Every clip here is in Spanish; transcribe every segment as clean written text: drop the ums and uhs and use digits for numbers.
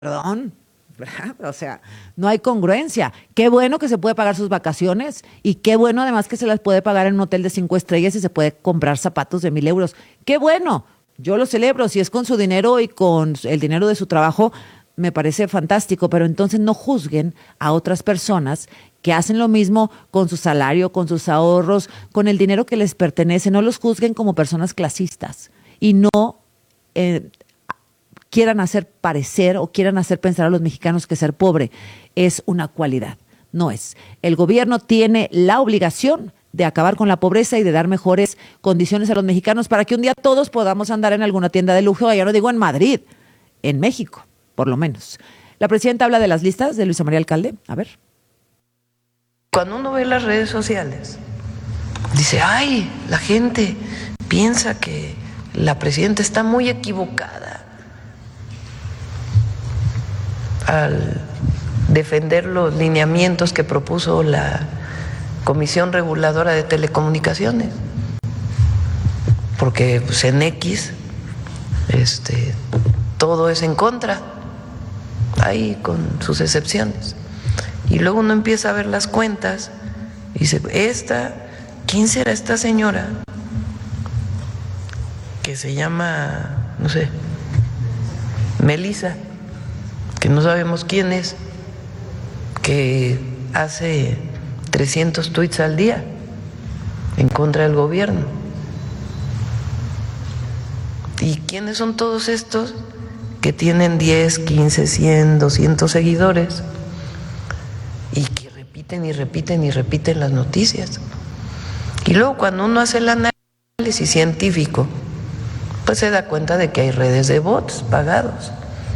Perdón, ¿verdad? O sea, no hay congruencia. Qué bueno que se puede pagar sus vacaciones y qué bueno además que se las puede pagar en un hotel de 5 estrellas y se puede comprar zapatos de 1,000 euros. Qué bueno, yo lo celebro. Si es con su dinero y con el dinero de su trabajo, me parece fantástico, pero entonces no juzguen a otras personas que hacen lo mismo con su salario, con sus ahorros, con el dinero que les pertenece. No los juzguen como personas clasistas y no quieran hacer parecer o quieran hacer pensar a los mexicanos que ser pobre es una cualidad. No es. El gobierno tiene la obligación de acabar con la pobreza y de dar mejores condiciones a los mexicanos para que un día todos podamos andar en alguna tienda de lujo, ya no digo en Madrid, en México, por lo menos. La presidenta habla de las listas de Luisa María Alcalde. A ver. Cuando uno ve las redes sociales, dice, ay, la gente piensa que la presidenta está muy equivocada al defender los lineamientos que propuso la Comisión Reguladora de Telecomunicaciones, porque pues, en X todo es en contra, ahí con sus excepciones. Y luego uno empieza a ver las cuentas y dice, ¿quién será esta señora? Que se llama, no sé, Melissa, que no sabemos quién es, que hace 300 tweets al día en contra del gobierno. ¿Y quiénes son todos estos que tienen 10, 15, 100, 200 seguidores y que repiten y repiten y repiten las noticias? Y luego cuando uno hace el análisis científico, pues se da cuenta de que hay redes de bots pagados.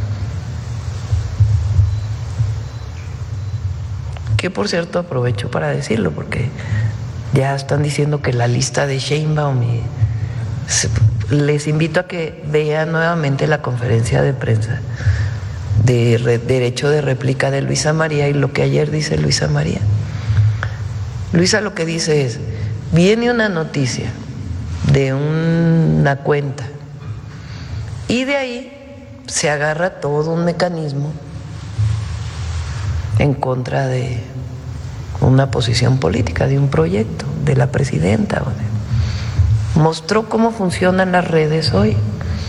Que por cierto aprovecho para decirlo porque ya están diciendo que la lista de Sheinbaum les invito a que vean nuevamente la conferencia de prensa de derecho de réplica de Luisa María y lo que ayer dice Luisa María. Luisa lo que dice es, viene una noticia de una cuenta y de ahí se agarra todo un mecanismo en contra de una posición política, de un proyecto, de la presidenta. Mostró cómo funcionan las redes hoy.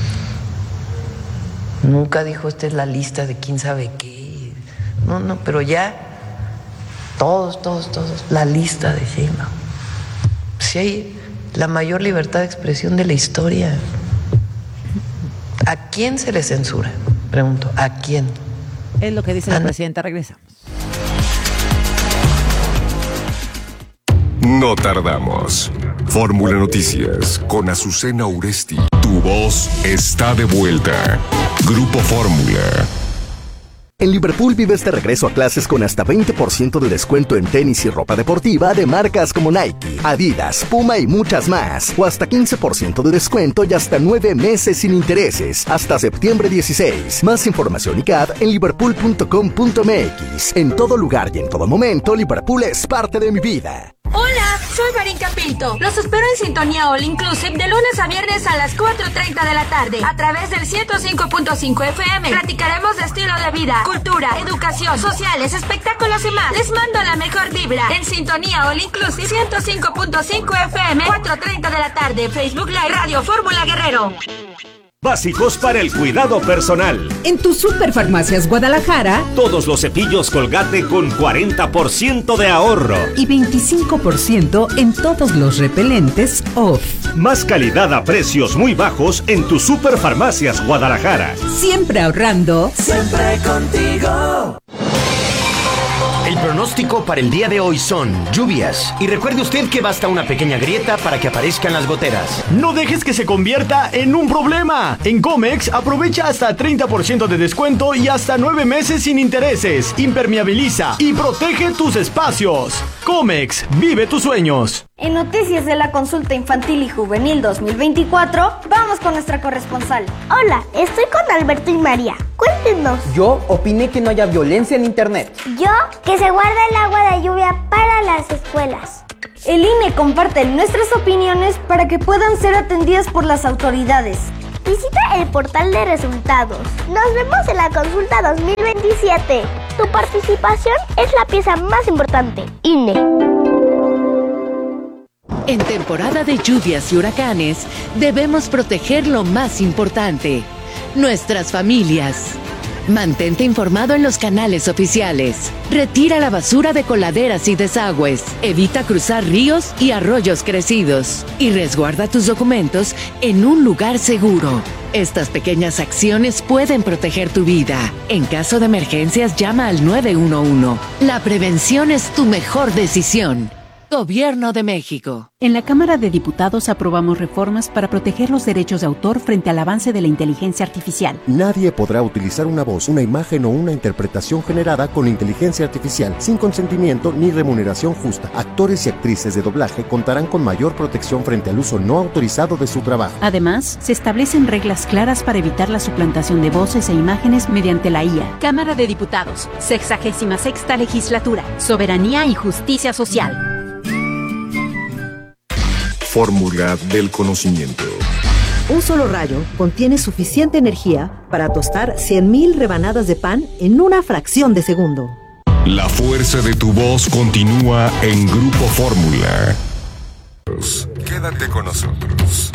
Nunca dijo, esta es la lista de quién sabe qué. No, pero ya todos, la lista de Sheinbaum. Si hay la mayor libertad de expresión de la historia. ¿A quién se le censura? Pregunto, ¿a quién? Es lo que dice la presidenta. Regresamos. No tardamos. Fórmula Noticias con Azucena Uresti. Tu voz está de vuelta. Grupo Fórmula. En Liverpool vives de regreso a clases con hasta 20% de descuento en tenis y ropa deportiva de marcas como Nike, Adidas, Puma y muchas más. O hasta 15% de descuento y hasta 9 meses sin intereses. Hasta septiembre 16. Más información y CAD en liverpool.com.mx. En todo lugar y en todo momento, Liverpool es parte de mi vida. Hola, soy Marinka Pinto. Los espero en Sintonía All Inclusive de lunes a viernes a las 4:30 de la tarde a través del 105.5 FM. Platicaremos de estilo de vida, cultura, educación, sociales, espectáculos y más. Les mando la mejor vibra en Sintonía All Inclusive 105.5 FM, 4:30 de la tarde. Facebook Live, Radio Fórmula Guerrero. Básicos para el cuidado personal. En tu Superfarmacias Guadalajara, todos los cepillos Colgate con 40% de ahorro. Y 25% en todos los repelentes OFF. Más calidad a precios muy bajos en tu Superfarmacias Guadalajara. Siempre ahorrando. Siempre contigo. El pronóstico para el día de hoy son lluvias. Y recuerde usted que basta una pequeña grieta para que aparezcan las goteras. No dejes que se convierta en un problema. En Comex aprovecha hasta 30% de descuento y hasta 9 meses sin intereses. Impermeabiliza y protege tus espacios. Comex, vive tus sueños. En Noticias de la Consulta Infantil y Juvenil 2024, vamos con nuestra corresponsal. Hola, estoy con Alberto y María. Cuéntenos. Yo opiné que no haya violencia en internet. Yo, que se guarde el agua de lluvia para las escuelas. El INE comparte nuestras opiniones para que puedan ser atendidas por las autoridades. Visita el portal de resultados. Nos vemos en la consulta 2027. Tu participación es la pieza más importante. INE. En temporada de lluvias y huracanes, debemos proteger lo más importante, nuestras familias. Mantente informado en los canales oficiales. Retira la basura de coladeras y desagües. Evita cruzar ríos y arroyos crecidos. Y resguarda tus documentos en un lugar seguro. Estas pequeñas acciones pueden proteger tu vida. En caso de emergencias, llama al 911. La prevención es tu mejor decisión. Gobierno de México. En la Cámara de Diputados aprobamos reformas para proteger los derechos de autor frente al avance de la inteligencia artificial. Nadie podrá utilizar una voz, una imagen o una interpretación generada con inteligencia artificial sin consentimiento ni remuneración justa. Actores y actrices de doblaje contarán con mayor protección frente al uso no autorizado de su trabajo. Además, se establecen reglas claras para evitar la suplantación de voces e imágenes mediante la IA. Cámara de Diputados, 66ª Legislatura, Soberanía y Justicia Social. Fórmula del conocimiento. Un solo rayo contiene suficiente energía para tostar 100,000 rebanadas de pan en una fracción de segundo. La fuerza de tu voz continúa en Grupo Fórmula. Quédate con nosotros.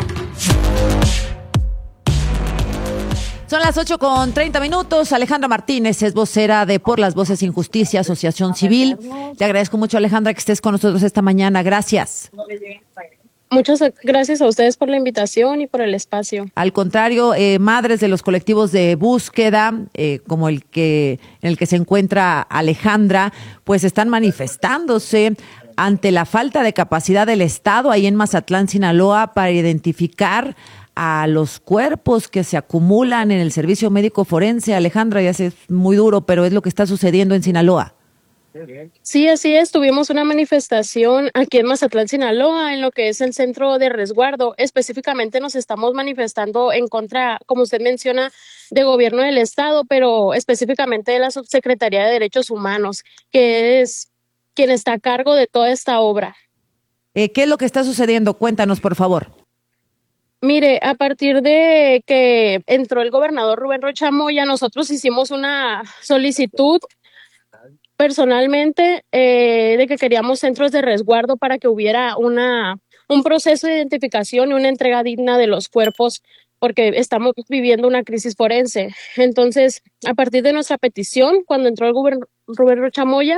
Son las 8:30. Alejandra Martínez es vocera de Por las Voces Sin Justicia, Asociación Civil. Te agradezco mucho, Alejandra, que estés con nosotros esta mañana. Gracias. Muchas gracias a ustedes por la invitación y por el espacio. Al contrario, madres de los colectivos de búsqueda, como en el que se encuentra Alejandra, pues están manifestándose ante la falta de capacidad del Estado ahí en Mazatlán, Sinaloa, para identificar a los cuerpos que se acumulan en el servicio médico forense. Alejandra, ya sé, es muy duro, pero es lo que está sucediendo en Sinaloa. Sí, así es. Tuvimos una manifestación aquí en Mazatlán, Sinaloa, en lo que es el centro de resguardo. Específicamente nos estamos manifestando en contra, como usted menciona, de gobierno del Estado, pero específicamente de la Subsecretaría de Derechos Humanos, que es quien está a cargo de toda esta obra. ¿Qué es lo que está sucediendo? Cuéntanos, por favor. Mire, a partir de que entró el gobernador Rubén Rocha Moya, nosotros hicimos una solicitud personalmente de que queríamos centros de resguardo para que hubiera un proceso de identificación y una entrega digna de los cuerpos, porque estamos viviendo una crisis forense. Entonces, a partir de nuestra petición, cuando entró el gobernador Rubén Rocha Moya,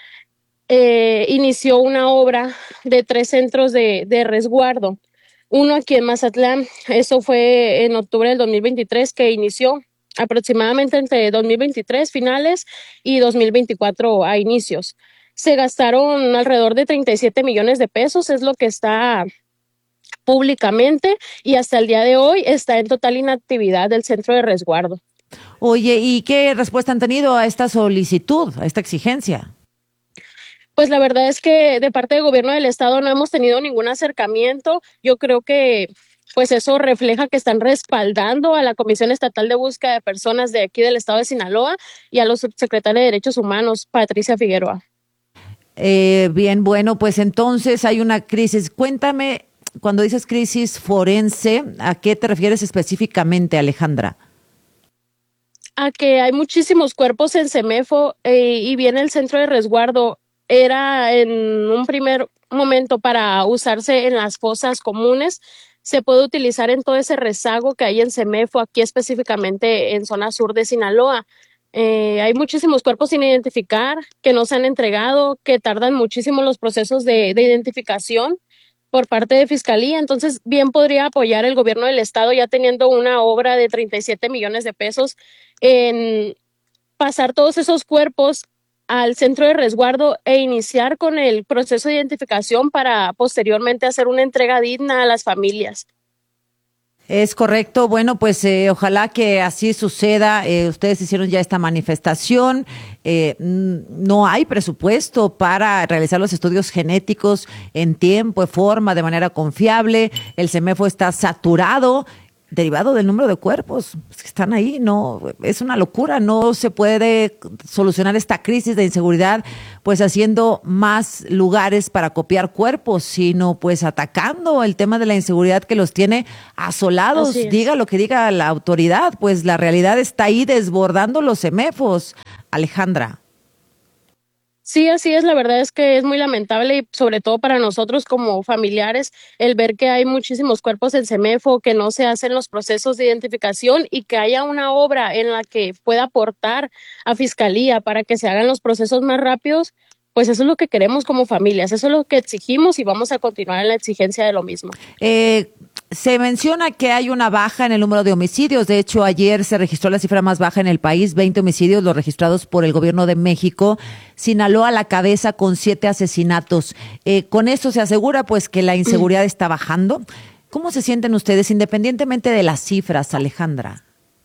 inició una obra de 3 centros de resguardo. Uno aquí en Mazatlán, eso fue en octubre del 2023 que inició, aproximadamente entre 2023 finales y 2024 a inicios. Se gastaron alrededor de 37 millones de pesos, es lo que está públicamente, y hasta el día de hoy está en total inactividad del centro de resguardo. Oye, ¿y qué respuesta han tenido a esta solicitud, a esta exigencia? Pues la verdad es que de parte del gobierno del Estado no hemos tenido ningún acercamiento. Yo creo que pues eso refleja que están respaldando a la Comisión Estatal de Búsqueda de Personas de aquí del Estado de Sinaloa y a los subsecretarios de Derechos Humanos, Patricia Figueroa. Bien, bueno, pues entonces hay una crisis. Cuéntame, cuando dices crisis forense, ¿a qué te refieres específicamente, Alejandra? A que hay muchísimos cuerpos en CEMEFO y viene el centro de resguardo. Era en un primer momento para usarse en las fosas comunes. Se puede utilizar en todo ese rezago que hay en CEMEFO, aquí específicamente en zona sur de Sinaloa. Hay muchísimos cuerpos sin identificar que no se han entregado, que tardan muchísimo los procesos de identificación por parte de Fiscalía. Entonces, bien podría apoyar el gobierno del Estado, ya teniendo una obra de 37 millones de pesos, en pasar todos esos cuerpos al centro de resguardo e iniciar con el proceso de identificación para posteriormente hacer una entrega digna a las familias. Es correcto. Bueno, pues ojalá que así suceda. Ustedes hicieron ya esta manifestación. No hay presupuesto para realizar los estudios genéticos en tiempo, en forma, de manera confiable. El CEMEFO está saturado. derivado del número de cuerpos que están ahí. No, es una locura. No se puede solucionar esta crisis de inseguridad pues haciendo más lugares para copiar cuerpos, sino pues atacando el tema de la inseguridad que los tiene asolados. Diga lo que diga la autoridad, pues la realidad está ahí desbordando los CEMEFOs. Alejandra. Sí, así es. La verdad es que es muy lamentable y sobre todo para nosotros como familiares el ver que hay muchísimos cuerpos en CEMEFO, que no se hacen los procesos de identificación y que haya una obra en la que pueda aportar a Fiscalía para que se hagan los procesos más rápidos. Pues eso es lo que queremos como familias, eso es lo que exigimos y vamos a continuar en la exigencia de lo mismo. Se menciona que hay una baja en el número de homicidios. De hecho, ayer se registró la cifra más baja en el país, 20 homicidios, los registrados por el gobierno de México. Sinaloa a la cabeza con 7 asesinatos. Con esto se asegura pues que la inseguridad está bajando. ¿Cómo se sienten ustedes, independientemente de las cifras, Alejandra?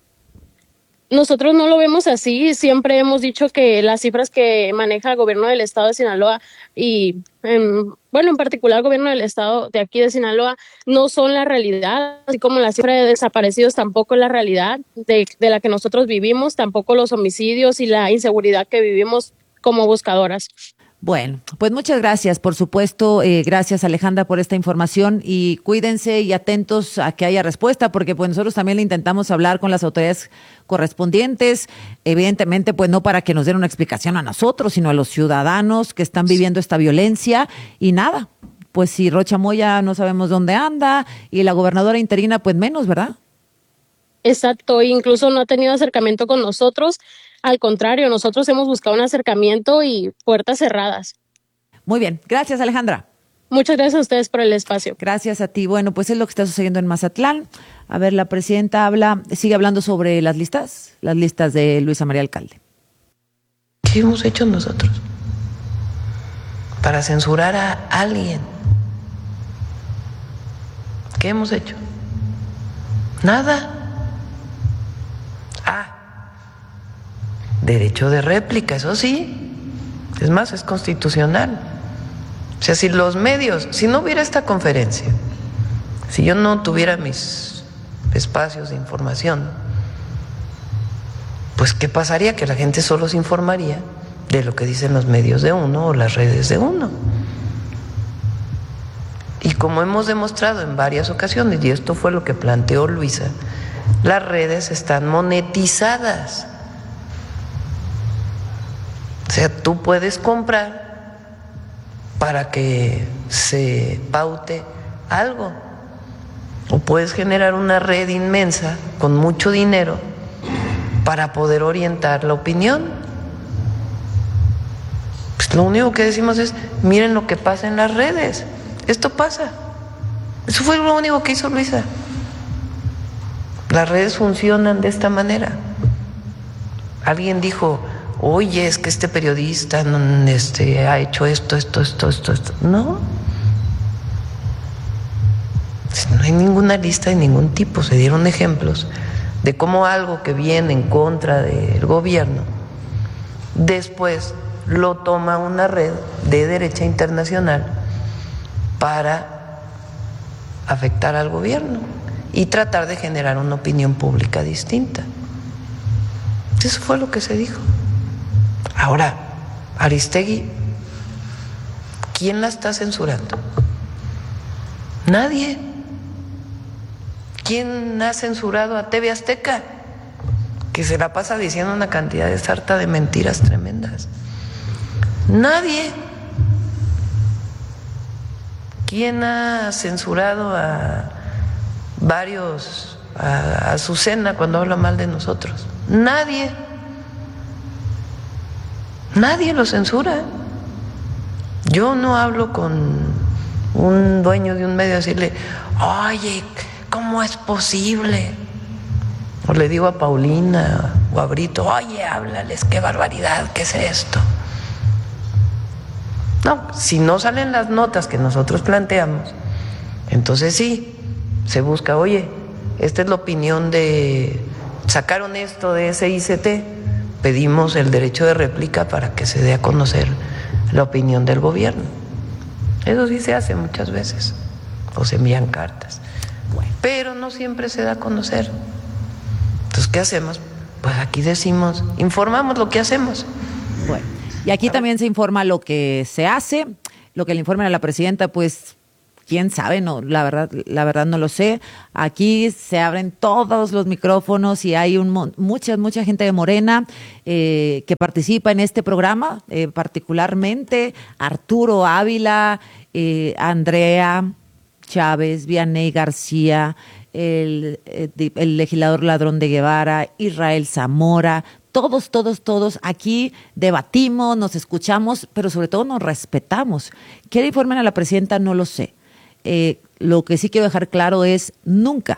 Nosotros no lo vemos así. Siempre hemos dicho que las cifras que maneja el gobierno del estado de Sinaloa y, en particular el gobierno del estado de aquí de Sinaloa no son la realidad, así como la cifra de desaparecidos tampoco es la realidad de la que nosotros vivimos, tampoco los homicidios y la inseguridad que vivimos como buscadoras. Bueno, pues muchas gracias, por supuesto, gracias Alejandra por esta información y cuídense y atentos a que haya respuesta, porque pues nosotros también le intentamos hablar con las autoridades correspondientes, evidentemente pues no para que nos den una explicación a nosotros, sino a los ciudadanos que están viviendo esta violencia y nada, pues si Rocha Moya no sabemos dónde anda y la gobernadora interina pues menos, ¿verdad? Exacto, incluso no ha tenido acercamiento con nosotros. Al contrario, nosotros hemos buscado un acercamiento y puertas cerradas. Muy bien, gracias Alejandra. Muchas gracias a ustedes por el espacio. Gracias a ti. Bueno, pues es lo que está sucediendo en Mazatlán. A ver, la presidenta sigue hablando sobre las listas de Luisa María Alcalde. ¿Qué hemos hecho nosotros para censurar a alguien? ¿Qué hemos hecho? Nada. Derecho de réplica, eso sí. Es más, es constitucional. O sea, si los medios, si no hubiera esta conferencia, si yo no tuviera mis espacios de información, pues ¿qué pasaría? Que la gente solo se informaría de lo que dicen los medios de uno o las redes de uno. Y como hemos demostrado en varias ocasiones, y esto fue lo que planteó Luisa, las redes están monetizadas. O sea, tú puedes comprar para que se paute algo. O puedes generar una red inmensa con mucho dinero para poder orientar la opinión. Pues lo único que decimos es, miren lo que pasa en las redes. Esto pasa. Eso fue lo único que hizo Luisa. Las redes funcionan de esta manera. Alguien dijo, oye, es que este periodista ha hecho esto. No. No hay ninguna lista de ningún tipo. Se dieron ejemplos de cómo algo que viene en contra del gobierno, después lo toma una red de derecha internacional para afectar al gobierno y tratar de generar una opinión pública distinta. Eso fue lo que se dijo. Ahora, Aristegui, ¿quién la está censurando? Nadie. ¿Quién ha censurado a TV Azteca? Que se la pasa diciendo una cantidad de sarta de mentiras tremendas. Nadie. ¿Quién ha censurado a varios, a Azucena cuando habla mal de nosotros? Nadie. Nadie lo censura. Yo no hablo con un dueño de un medio a decirle, oye, ¿cómo es posible? O le digo a Paulina o a Brito, oye, háblales, qué barbaridad, ¿qué es esto? No, si no salen las notas que nosotros planteamos, entonces sí, se busca, oye, esta es la opinión de, sacaron esto de SICT, pedimos el derecho de réplica para que se dé a conocer la opinión del gobierno. Eso sí se hace muchas veces, o se envían cartas. Pero no no siempre se da a conocer. Entonces, ¿qué hacemos? Pues aquí decimos, informamos lo que hacemos. Bueno, y aquí también se informa lo que se hace, lo que le informan a la presidenta, pues quién sabe, no, la verdad no lo sé. Aquí se abren todos los micrófonos y hay mucha gente de Morena que participa en este programa, particularmente Arturo Ávila, Andrea Chávez, Vianey García, el legislador Ladrón de Guevara, Israel Zamora. Todos aquí debatimos, nos escuchamos, pero sobre todo nos respetamos. ¿Qué le informan a la presidenta? No lo sé. Lo que sí quiero dejar claro es nunca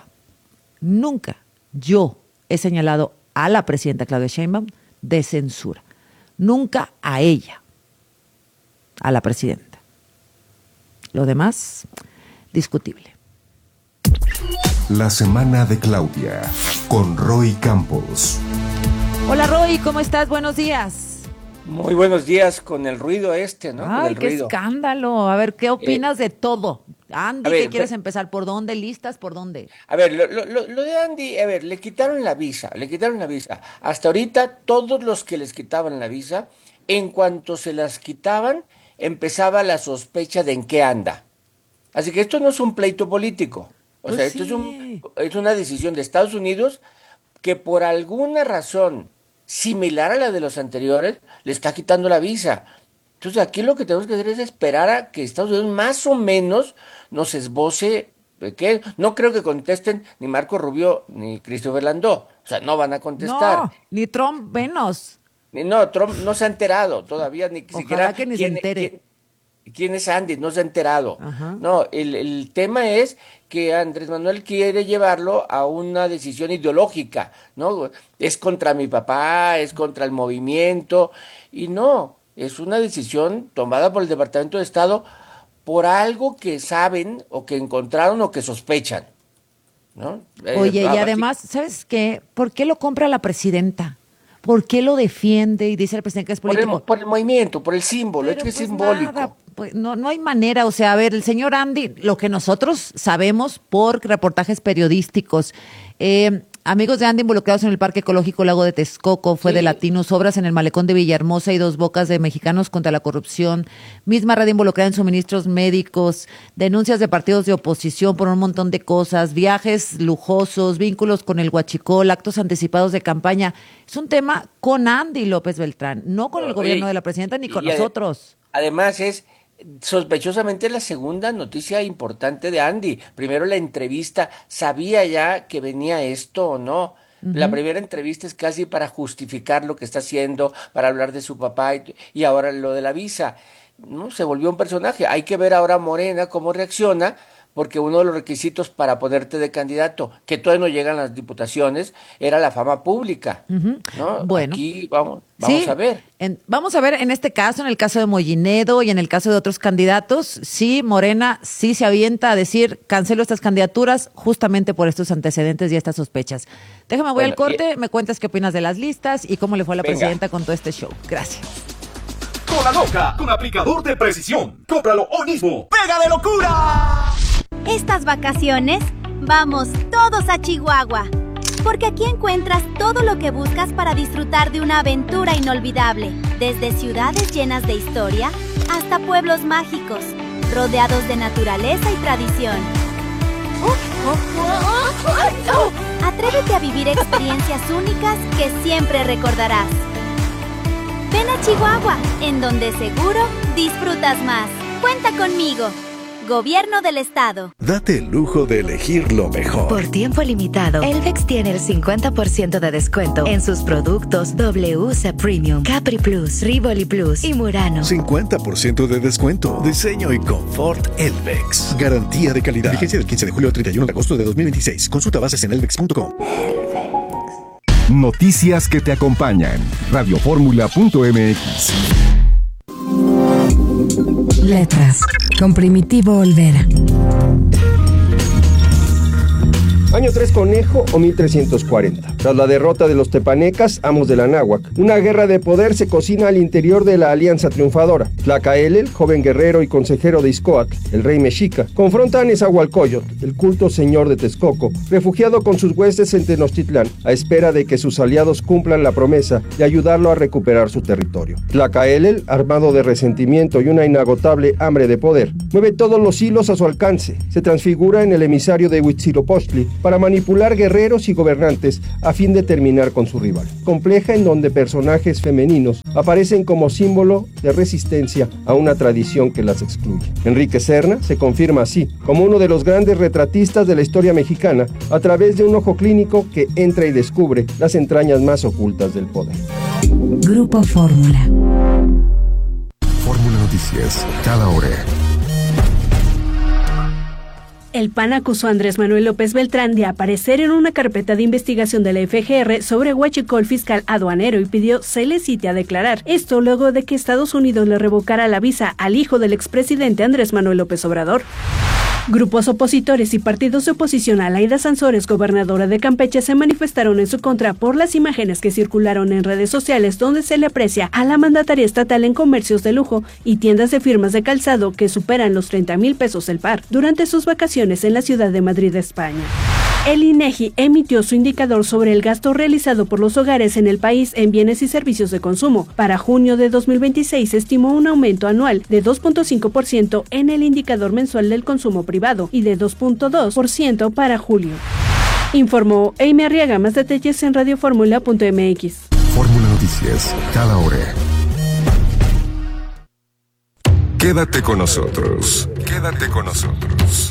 yo he señalado a la presidenta Claudia Sheinbaum de censura. Nunca a ella, a la presidenta. Lo demás, discutible. La semana de Claudia, con Roy Campos. Hola Roy, ¿cómo estás? Buenos días. Muy buenos días con el ruido ¿no? Ay, con el qué ruido. Escándalo. A ver, ¿qué opinas de todo? Andy, ver, ¿qué quieres empezar? ¿Por dónde? ¿Listas? ¿Por dónde? A ver, lo de Andy, a ver, le quitaron la visa. Hasta ahorita, todos los que les quitaban la visa, en cuanto se las quitaban, empezaba la sospecha de en qué anda. Así que esto no es un pleito político. O sea, esto es una decisión de Estados Unidos que por alguna razón similar a la de los anteriores, le está quitando la visa. Entonces aquí lo que tenemos que hacer es esperar a que Estados Unidos más o menos nos esboce, ¿qué? No creo que contesten ni Marco Rubio ni Christopher Landó, o sea, no van a contestar. No, ni Trump menos. No, Trump no se ha enterado todavía, ni Ojalá siquiera que ni se entere. ¿Quién es Andy? No se ha enterado. Ajá. No, el tema es que Andrés Manuel quiere llevarlo a una decisión ideológica, ¿no? Es contra mi papá, es contra el movimiento, y no, es una decisión tomada por el Departamento de Estado por algo que saben o que encontraron o que sospechan, ¿no? Oye, y además, ¿sabes qué? ¿Por qué lo compra la presidenta? ¿Por qué lo defiende y dice el presidente que es político? Por el movimiento, por el símbolo, es que es simbólico. Nada, pues no hay manera, o sea, a ver, el señor Andy, lo que nosotros sabemos por reportajes periodísticos, amigos de Andy involucrados en el Parque Ecológico Lago de Texcoco, fue de Latinos, obras en el Malecón de Villahermosa y Dos Bocas de Mexicanos contra la Corrupción, misma red involucrada en suministros médicos, denuncias de partidos de oposición por un montón de cosas, viajes lujosos, vínculos con el Huachicol, actos anticipados de campaña. Es un tema con Andy López Beltrán, no con el gobierno de la presidenta ni con nosotros. Además es sospechosamente la segunda noticia importante de Andy. Primero la entrevista, ¿sabía ya que venía esto o no? La primera entrevista es casi para justificar lo que está haciendo, para hablar de su papá y ahora lo de la visa. No, se volvió un personaje. Hay que ver ahora Morena cómo reacciona, porque uno de los requisitos para ponerte de candidato, que todavía no llegan las diputaciones, era la fama pública, ¿no? Bueno, aquí vamos sí, a ver. Vamos a ver en este caso, en el caso de Mollinedo y en el caso de otros candidatos, sí, Morena sí se avienta a decir, cancelo estas candidaturas justamente por estos antecedentes y estas sospechas. Déjame, voy al corte, me cuentas qué opinas de las listas y cómo le fue a la presidenta con todo este show. Gracias. Cola Loca, con aplicador de precisión. Cómpralo hoy mismo. ¡Pega de locura! Estas vacaciones, vamos todos a Chihuahua, porque aquí encuentras todo lo que buscas para disfrutar de una aventura inolvidable, desde ciudades llenas de historia hasta pueblos mágicos, rodeados de naturaleza y tradición. Atrévete a vivir experiencias únicas que siempre recordarás. Ven a Chihuahua, en donde seguro disfrutas más. Cuenta conmigo. Gobierno del Estado. Date el lujo de elegir lo mejor. Por tiempo limitado, Elvex tiene el 50% de descuento en sus productos WC Premium, Capri Plus, Rivoli Plus y Murano. 50% de descuento. Diseño y confort Elvex. Garantía de calidad. Vigencia del 15 de julio al 31 de agosto de 2026. Consulta bases en elvex.com. Noticias que te acompañan. Radioformula.mx. Letras, con Primitivo Olvera. Año 3 conejo o 1340. Tras la derrota de los tepanecas, amos de la náhuac, una guerra de poder se cocina al interior de la alianza triunfadora. Tlacaelel, joven guerrero y consejero de Ixcoatl, el rey mexica, confronta a Nezahualcóyotl, el culto señor de Texcoco, refugiado con sus huestes en Tenochtitlán, a espera de que sus aliados cumplan la promesa de ayudarlo a recuperar su territorio. Tlacaelel, armado de resentimiento y una inagotable hambre de poder, mueve todos los hilos a su alcance, se transfigura en el emisario de Huitzilopochtli para manipular guerreros y gobernantes a fin de terminar con su rival. Compleja en donde personajes femeninos aparecen como símbolo de resistencia a una tradición que las excluye. Enrique Serna se confirma así como uno de los grandes retratistas de la historia mexicana a través de un ojo clínico que entra y descubre las entrañas más ocultas del poder. Grupo Fórmula. Fórmula Noticias, cada hora. El PAN acusó a Andrés Manuel López Beltrán de aparecer en una carpeta de investigación de la FGR sobre huachicol fiscal aduanero y pidió se le cite a declarar. Esto luego de que Estados Unidos le revocara la visa al hijo del expresidente Andrés Manuel López Obrador. Grupos opositores y partidos de oposición a Laida Sansores, gobernadora de Campeche, se manifestaron en su contra por las imágenes que circularon en redes sociales donde se le aprecia a la mandataria estatal en comercios de lujo y tiendas de firmas de calzado que superan los 30,000 pesos el par durante sus vacaciones en la ciudad de Madrid, España. El INEGI emitió su indicador sobre el gasto realizado por los hogares en el país en bienes y servicios de consumo. Para junio de 2026 se estimó un aumento anual de 2.5% en el indicador mensual del consumo privado y de 2.2% para julio. Informó Amy Arriaga. Más detalles en radioformula.mx. Fórmula Noticias, cada hora. Quédate con nosotros. Quédate con nosotros.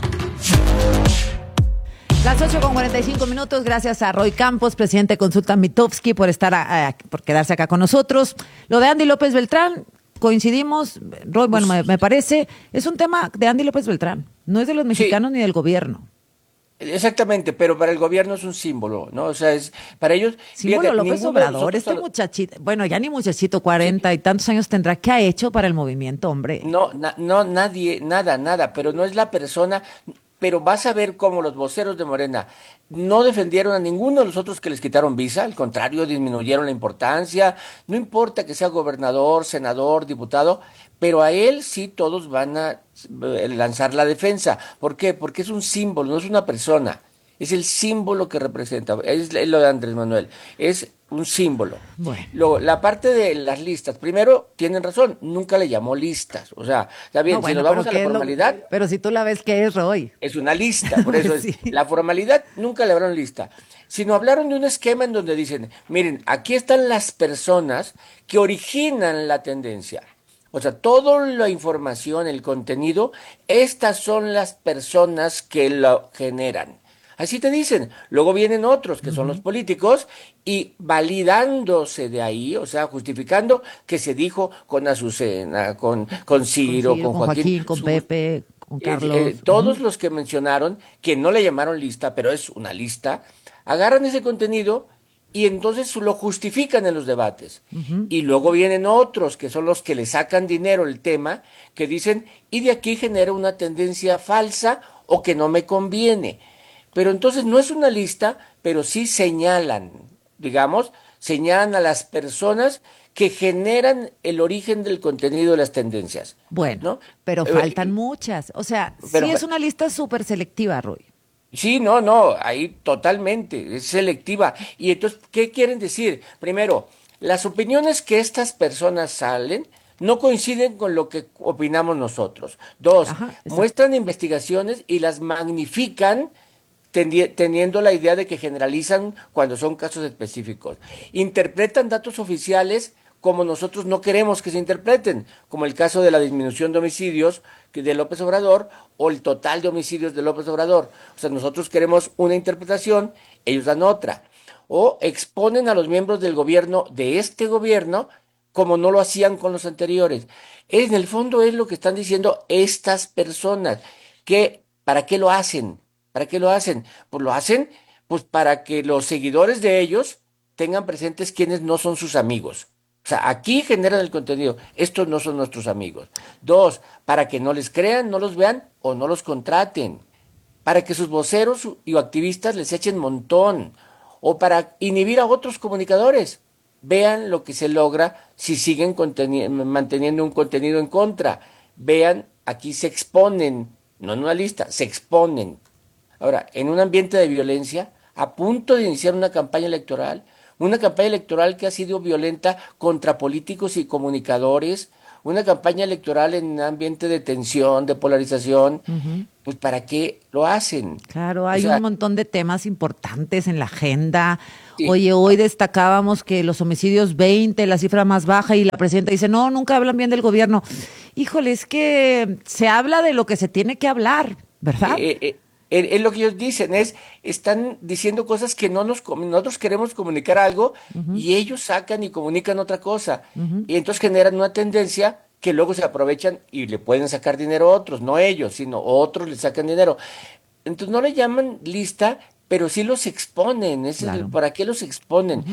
Las 8:45. Gracias a Roy Campos, presidente de Consulta Mitofsky, por por quedarse acá con nosotros. Lo de Andy López Beltrán, coincidimos, Roy, bueno, me parece, es un tema de Andy López Beltrán, no es de los mexicanos ni del gobierno. Exactamente, pero para el gobierno es un símbolo, ¿no? O sea, es para ellos... Símbolo fíjate, López Obrador, este muchachito, bueno, ya ni muchachito, 40 y tantos años tendrá, ¿qué ha hecho para el movimiento, hombre? No, nadie, nada, pero no es la persona... Pero vas a ver cómo los voceros de Morena no defendieron a ninguno de los otros que les quitaron visa, al contrario, disminuyeron la importancia, no importa que sea gobernador, senador, diputado, pero a él sí todos van a lanzar la defensa. ¿Por qué? Porque es un símbolo, no es una persona, es el símbolo que representa, es lo de Andrés Manuel, es un símbolo. Bueno. Luego, la parte de las listas, primero, tienen razón, nunca le llamó listas, o sea, está bien, no, bueno, si nos vamos a la formalidad... Pero si tú la ves, ¿qué es, Roy? Es una lista, por eso sí. La formalidad nunca le hablaron lista, sino hablaron de un esquema en donde dicen, miren, aquí están las personas que originan la tendencia. O sea, toda la información, el contenido, estas son las personas que lo generan. Así te dicen. Luego vienen otros, que son los políticos, y validándose de ahí, o sea, justificando que se dijo con Azucena, con Ciro, con Joaquín, con Pepe, con Carlos. Todos los que mencionaron, que no le llamaron lista, pero es una lista, agarran ese contenido y entonces lo justifican en los debates. Y luego vienen otros, que son los que le sacan dinero el tema, que dicen, y de aquí genera una tendencia falsa o que no me conviene. Pero entonces no es una lista, pero sí señalan a las personas que generan el origen del contenido de las tendencias. Bueno, ¿no? Pero faltan muchas. O sea, sí es una lista súper selectiva, Roy. Sí, ahí totalmente, es selectiva. Y entonces, ¿qué quieren decir? Primero, las opiniones que estas personas salen no coinciden con lo que opinamos nosotros. Dos, muestran investigaciones y las magnifican teniendo la idea de que generalizan cuando son casos específicos. Interpretan datos oficiales como nosotros no queremos que se interpreten, como el caso de la disminución de homicidios de López Obrador o el total de homicidios de López Obrador. O sea, nosotros queremos una interpretación, ellos dan otra. O exponen a los miembros del gobierno, de este gobierno, como no lo hacían con los anteriores. En el fondo es lo que están diciendo estas personas, que ¿para qué lo hacen? ¿Para qué lo hacen? Pues lo hacen para que los seguidores de ellos tengan presentes quiénes no son sus amigos. O sea, aquí generan el contenido. Estos no son nuestros amigos. Dos, para que no les crean, no los vean o no los contraten. Para que sus voceros y activistas les echen montón. o para inhibir a otros comunicadores. Vean lo que se logra si siguen manteniendo un contenido en contra. Vean, aquí se exponen, no en una lista, se exponen. Ahora, en un ambiente de violencia, a punto de iniciar una campaña electoral que ha sido violenta contra políticos y comunicadores, una campaña electoral en un ambiente de tensión, de polarización, pues ¿para qué lo hacen? Claro, hay O sea, un montón de temas importantes en la agenda. Sí. Oye, hoy destacábamos que los homicidios 20, la cifra más baja, y la presidenta dice, no, nunca hablan bien del gobierno. Híjole, es que se habla de lo que se tiene que hablar, ¿verdad? Es lo que ellos dicen, están diciendo cosas que nosotros queremos comunicar algo y ellos sacan y comunican otra cosa. Y entonces generan una tendencia que luego se aprovechan y le pueden sacar dinero a otros, no ellos, sino otros le sacan dinero. Entonces no le llaman lista, pero sí los exponen. Claro. ¿Para qué los exponen?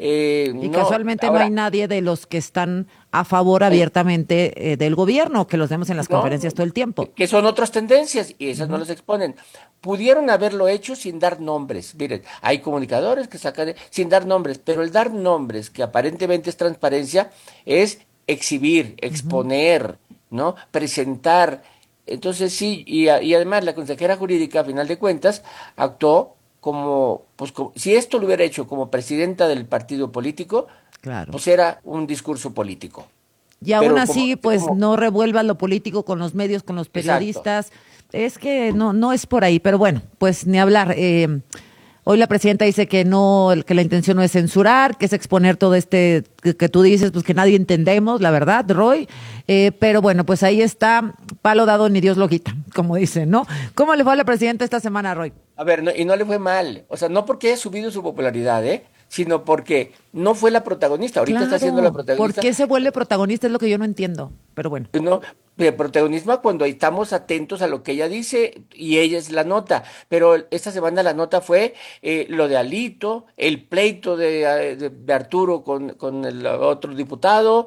Y casualmente no hay nadie de los que están a favor abiertamente del gobierno, que los vemos en las conferencias todo el tiempo. Que son otras tendencias y esas no las exponen. Pudieron haberlo hecho sin dar nombres. Miren, hay comunicadores que sacan sin dar nombres, pero el dar nombres, que aparentemente es transparencia, es exhibir, exponer, ¿no? Presentar. Entonces sí, y además la consejera jurídica, a final de cuentas, actuó como si esto lo hubiera hecho como presidenta del partido político, claro, pues era un discurso político. Y aún así, no revuelvas lo político con los medios, con los periodistas. Exacto. Es que no es por ahí, pero bueno, pues ni hablar. Hoy la presidenta dice que la intención no es censurar, que es exponer todo que tú dices, pues que nadie entendemos, la verdad, Roy. Pero bueno, pues ahí está, palo dado ni Dios lo quita, como dicen, ¿no? ¿Cómo le fue a la presidenta esta semana, Roy? A ver, y no le fue mal. O sea, no porque haya subido su popularidad, sino porque no fue la protagonista. Ahorita está siendo la protagonista. ¿Por qué se vuelve protagonista? Es lo que yo no entiendo, pero bueno. No, el protagonismo cuando estamos atentos a lo que ella dice y ella es la nota. Pero esta semana la nota fue lo de Alito, el pleito de Arturo con el otro diputado,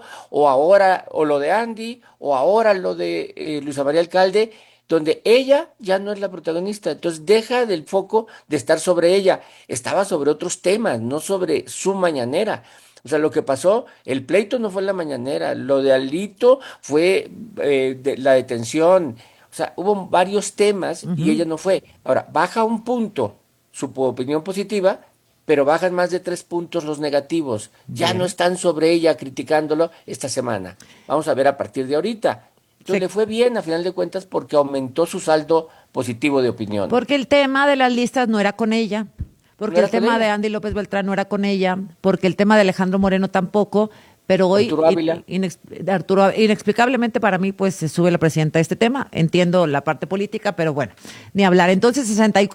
o lo de Andy, o ahora lo de Luisa María Alcalde, donde ella ya no es la protagonista. Entonces deja del foco de estar sobre ella. Estaba sobre otros temas, no sobre su mañanera. O sea, lo que pasó, el pleito no fue en la mañanera, lo de Alito fue la detención. O sea, hubo varios temas y ella no fue. Ahora, baja un punto su opinión positiva, pero bajan más de 3 puntos los negativos. Ya no están sobre ella criticándolo esta semana. Vamos a ver a partir de ahorita. Entonces le fue bien a final de cuentas porque aumentó su saldo positivo de opinión. Porque el tema de las listas no era con ella, porque el tema de Andy López Beltrán no era con ella, porque el tema de Alejandro Moreno tampoco, pero hoy inexplicablemente para mí pues se sube la presidenta a este tema. Entiendo la parte política, pero bueno, ni hablar. Entonces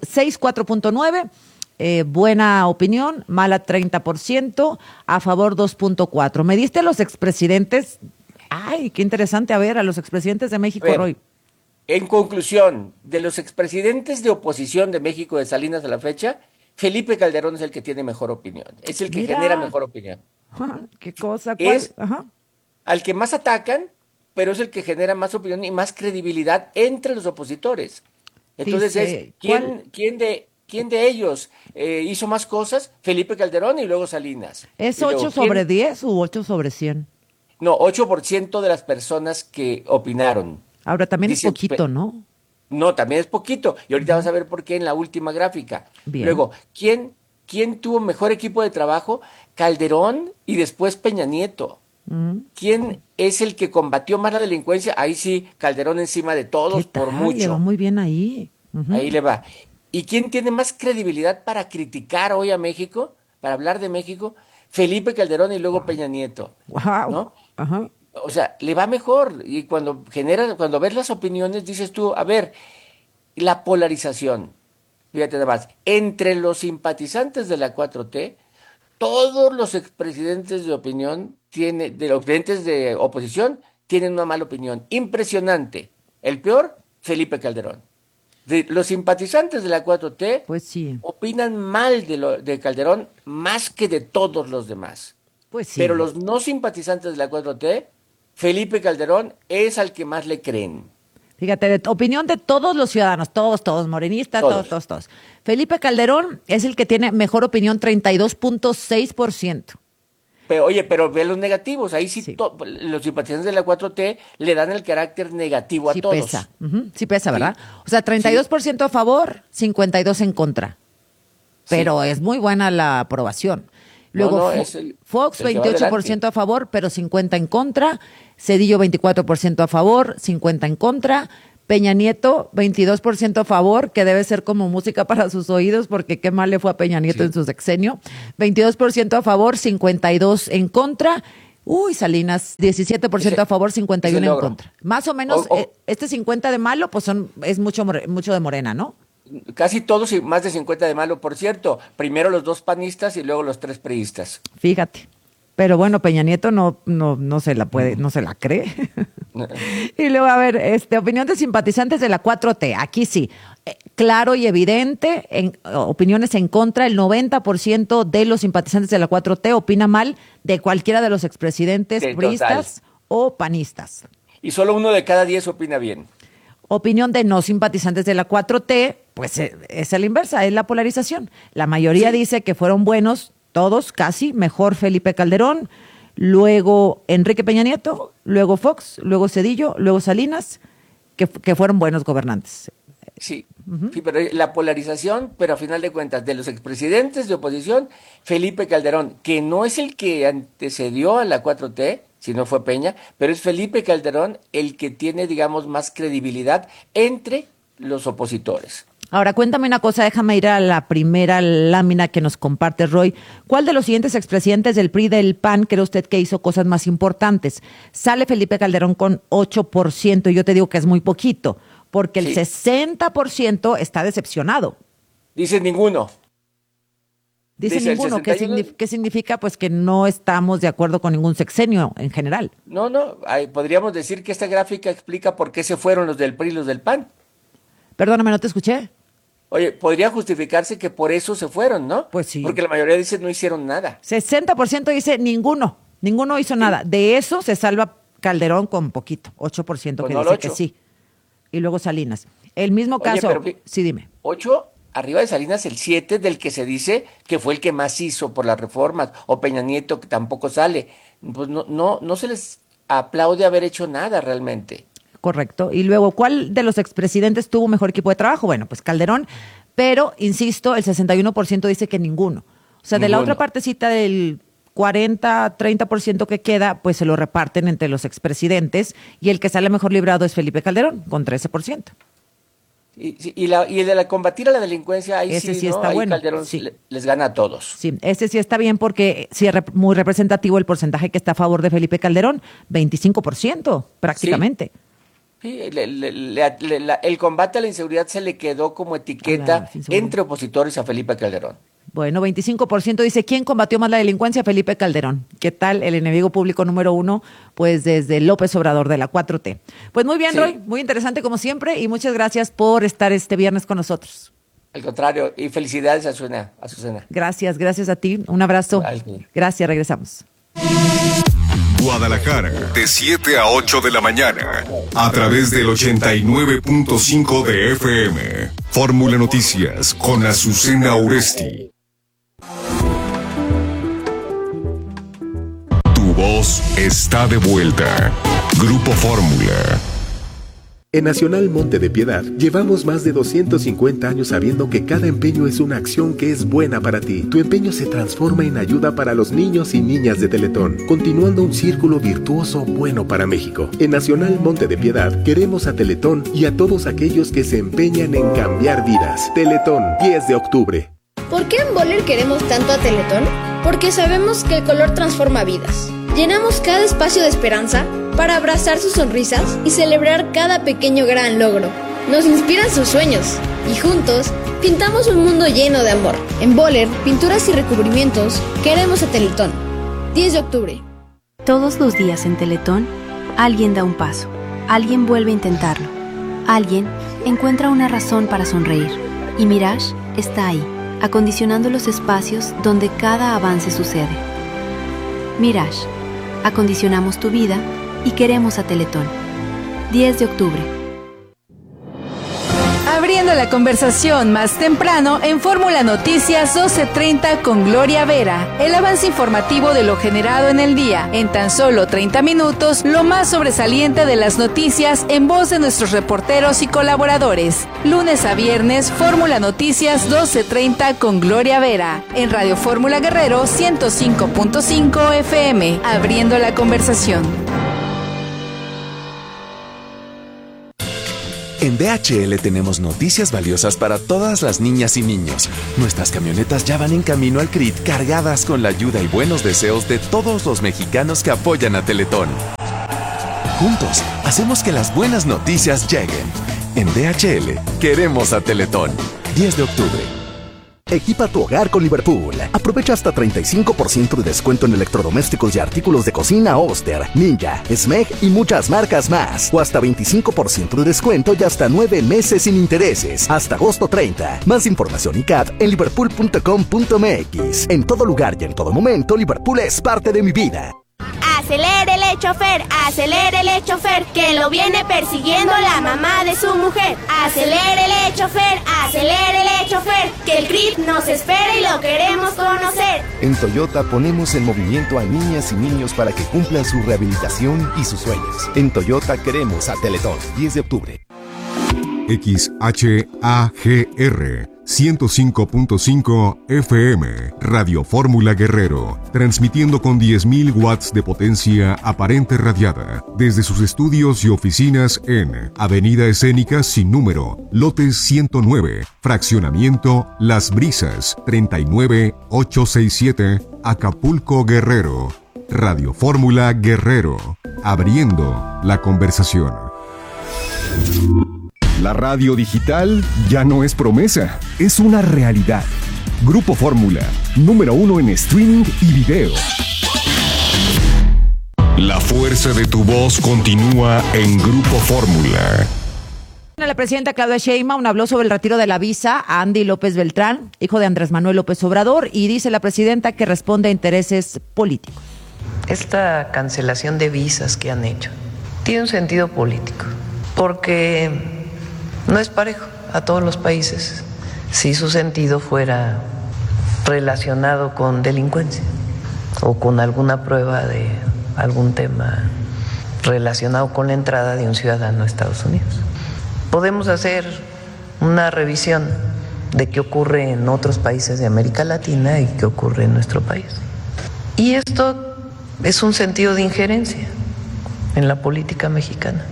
4.9, buena opinión, mala 30%, a favor 2.4. ¿Me diste los expresidentes? Ay, qué interesante. A ver, a los expresidentes de México, Roy. En conclusión, de los expresidentes de oposición de México de Salinas a la fecha, Felipe Calderón es el que tiene mejor opinión. Es el que genera mejor opinión. ¿Qué cosa? ¿Cuál? Al que más atacan, pero es el que genera más opinión y más credibilidad entre los opositores. Entonces ¿quién de ellos hizo más cosas? Felipe Calderón y luego Salinas. ¿Es 8 sobre 10 u 8 sobre 100? No, 8% de las personas que opinaron. Ahora también es poquito, ¿no? No, también es poquito. Y ahorita vas a ver por qué en la última gráfica. Bien. Luego, ¿quién tuvo mejor equipo de trabajo? Calderón y después Peña Nieto. ¿Quién es el que combatió más la delincuencia? Ahí sí, Calderón encima de todos por mucho. Le va muy bien ahí. Ahí le va. ¿Y quién tiene más credibilidad para criticar hoy a México? Para hablar de México. Felipe Calderón y luego Peña Nieto. Wow. ¿No? O sea, le va mejor. Y cuando ves las opiniones, dices tú, a ver, la polarización, fíjate nada más, entre los simpatizantes de la 4T, todos los expresidentes de los presidentes de oposición, tienen una mala opinión. Impresionante. El peor, Felipe Calderón. Los simpatizantes de la 4T pues sí, opinan mal de Calderón más que de todos los demás. Pues sí. Pero los no simpatizantes de la 4T, Felipe Calderón es al que más le creen. Fíjate, opinión de todos los ciudadanos, todos, morenistas, todos. Felipe Calderón es el que tiene mejor opinión, 32.6%. Pero ve los negativos, ahí sí. Los simpatizantes de la 4T le dan el carácter negativo a todos. Pesa. Sí pesa, ¿verdad? O sea, 32% a favor, 52% en contra. Pero es muy buena la aprobación. Luego Fox, 28% a favor, pero 50% en contra. Cedillo, 24% a favor, 50% en contra. Peña Nieto, 22% a favor, que debe ser como música para sus oídos, porque qué mal le fue a Peña Nieto en su sexenio. 22% a favor, 52% en contra. Salinas, 17% a favor, 51% en contra. Más o menos, este 50% de malo, pues es mucho de Morena, ¿no? Casi todos y más de 50 de malo, por cierto. Primero los 2 panistas y luego los 3 priistas. Fíjate. Pero bueno, Peña Nieto no se la puede, no se la cree. Y luego, a ver, opinión de simpatizantes de la 4T. Aquí sí, claro y evidente, opiniones en contra. El 90% de los simpatizantes de la 4T opina mal de cualquiera de los expresidentes priistas o panistas. Y solo 1 de cada 10 opina bien. Opinión de no simpatizantes de la 4T, pues es a la inversa, es la polarización. La mayoría dice que fueron buenos, todos casi, mejor Felipe Calderón, luego Enrique Peña Nieto, luego Fox, luego Cedillo, luego Salinas, que fueron buenos gobernantes. Sí, pero la polarización, pero a final de cuentas, de los expresidentes de oposición, Felipe Calderón, que no es el que antecedió a la 4T, si no fue Peña, pero es Felipe Calderón el que tiene, digamos, más credibilidad entre los opositores. Ahora, cuéntame una cosa, déjame ir a la primera lámina que nos comparte Roy. ¿Cuál de los siguientes expresidentes del PRI del PAN cree usted que hizo cosas más importantes? Sale Felipe Calderón con 8%, y yo te digo que es muy poquito, porque el 60% está decepcionado. Dice ninguno. Dice ninguno, ¿qué significa? Pues que no estamos de acuerdo con ningún sexenio en general. No, podríamos decir que esta gráfica explica por qué se fueron los del PRI y los del PAN. Perdóname, ¿no te escuché? Oye, podría justificarse que por eso se fueron, ¿no? Pues sí. Porque la mayoría dice no hicieron nada. 60% dice ninguno hizo nada. De eso se salva Calderón con poquito, 8% que dice que sí. Y luego Salinas. El mismo caso, sí, dime. 8, arriba de Salinas el 7 del que se dice que fue el que más hizo por las reformas, o Peña Nieto que tampoco sale. Pues no se les aplaude haber hecho nada realmente. Correcto. Y luego, ¿cuál de los expresidentes tuvo mejor equipo de trabajo? Bueno, pues Calderón, pero, insisto, el 61% dice que ninguno. O sea, de la otra partecita del 40-30% que queda, pues se lo reparten entre los expresidentes, y el que sale mejor librado es Felipe Calderón, con 13%. Y el de combatir a la delincuencia, ahí ese sí está ahí bueno. Calderón les gana a todos. Sí, ese sí está bien porque sí es muy representativo el porcentaje que está a favor de Felipe Calderón, 25% prácticamente. Sí, el combate a la inseguridad se le quedó como etiqueta entre opositores a Felipe Calderón. Bueno, 25% dice, ¿quién combatió más la delincuencia? Felipe Calderón. ¿Qué tal? El enemigo público número 1, pues desde López Obrador de la 4T. Pues muy bien, Roy, muy interesante como siempre, y muchas gracias por estar este viernes con nosotros. Al contrario, y felicidades a Azucena. Gracias a ti, un abrazo. Gracias, regresamos. Guadalajara, de 7 a 8 de la mañana, a través del 89.5 de FM. Fórmula Noticias con Azucena Uresti. Tu voz está de vuelta. Grupo Fórmula. En Nacional Monte de Piedad llevamos más de 250 años sabiendo que cada empeño es una acción que es buena para ti. Tu empeño se transforma en ayuda para los niños y niñas de Teletón, continuando un círculo virtuoso bueno para México. En Nacional Monte de Piedad queremos a Teletón y a todos aquellos que se empeñan en cambiar vidas. Teletón, 10 de octubre. ¿Por qué en Boller queremos tanto a Teletón? Porque sabemos que el color transforma vidas. Llenamos cada espacio de esperanza para abrazar sus sonrisas y celebrar cada pequeño gran logro. Nos inspiran sus sueños y juntos pintamos un mundo lleno de amor. En Boller, pinturas y recubrimientos, queremos a Teletón. 10 de octubre. Todos los días en Teletón, alguien da un paso, alguien vuelve a intentarlo, alguien encuentra una razón para sonreír. Y Mirage está ahí, acondicionando los espacios donde cada avance sucede. Mirage, acondicionamos tu vida y queremos a Teletón. 10 de octubre. abriendo la conversación más temprano en Fórmula Noticias 12:30 con Gloria Vera. El avance informativo de lo generado en el día. En tan solo 30 minutos, lo más sobresaliente de las noticias en voz de nuestros reporteros y colaboradores. Lunes a viernes, Fórmula Noticias 12:30 con Gloria Vera. En Radio Fórmula Guerrero 105.5 FM. Abriendo la conversación. En DHL tenemos noticias valiosas para todas las niñas y niños. Nuestras camionetas ya van en camino al CRIT cargadas con la ayuda y buenos deseos de todos los mexicanos que apoyan a Teletón. Juntos, hacemos que las buenas noticias lleguen. En DHL, queremos a Teletón. 10 de octubre. Equipa tu hogar con Liverpool. Aprovecha hasta 35% de descuento en electrodomésticos y artículos de cocina Oster, Ninja, Smeg y muchas marcas más. O hasta 25% de descuento y hasta 9 meses sin intereses. Hasta agosto 30. Más información y CAT en liverpool.com.mx. En todo lugar y en todo momento, Liverpool es parte de mi vida. Acelérele, chofer, que lo viene persiguiendo la mamá de su mujer. Acelérele, chofer, que el CRIT nos espera y lo queremos conocer. En Toyota ponemos en movimiento a niñas y niños para que cumplan su rehabilitación y sus sueños. En Toyota queremos a Teletón. 10 de octubre. XHAGR 105.5 FM, Radio Fórmula Guerrero, transmitiendo con 10.000 watts de potencia aparente radiada, desde sus estudios y oficinas en Avenida Escénica sin número, lote 109, fraccionamiento Las Brisas, 39867, Acapulco, Guerrero. Radio Fórmula Guerrero, abriendo la conversación. La radio digital ya no es promesa, es una realidad. Grupo Fórmula, número 1 en streaming y video. La fuerza de tu voz continúa en Grupo Fórmula. La presidenta Claudia Sheinbaum habló sobre el retiro de la visa a Andy López Beltrán, hijo de Andrés Manuel López Obrador, y dice la presidenta que responde a intereses políticos. Esta cancelación de visas que han hecho tiene un sentido político, porque no es parejo a todos los países si su sentido fuera relacionado con delincuencia o con alguna prueba de algún tema relacionado con la entrada de un ciudadano a Estados Unidos. Podemos hacer una revisión de qué ocurre en otros países de América Latina y qué ocurre en nuestro país. Y esto es un sentido de injerencia en la política mexicana,